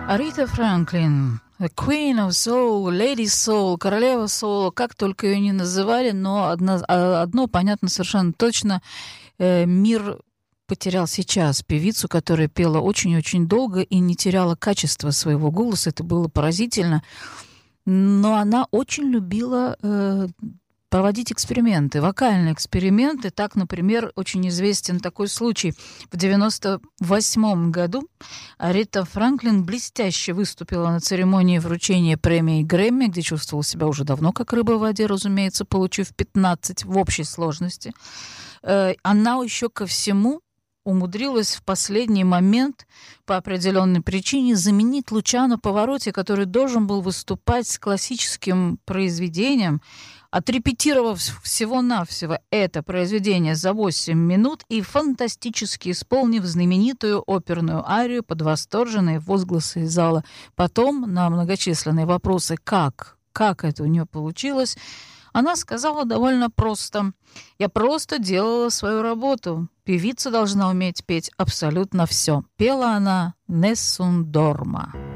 Арита Франклин, The Queen of Soul, Lady Soul, королева соула, как только ее не называли, но одно понятно совершенно точно, мир потерял сейчас певицу, которая пела очень-очень долго и не теряла качество своего голоса, это было поразительно, но она очень любила проводить эксперименты, вокальные эксперименты. Так, например, очень известен такой случай. В 1998 году Арита Франклин блестяще выступила на церемонии вручения премии Грэмми, где чувствовала себя уже давно как рыба в воде, разумеется, получив 15 в общей сложности. Она еще ко всему умудрилась в последний момент по определенной причине заменить Лучано Паваротти, который должен был выступать с классическим произведением, отрепетировав всего-навсего это произведение за 8 минут и фантастически исполнив знаменитую оперную арию под восторженные возгласы из зала. Потом на многочисленные вопросы, как это у нее получилось, она сказала довольно просто: «Я просто делала свою работу. Певица должна уметь петь абсолютно все». Пела она «Nessun dorma».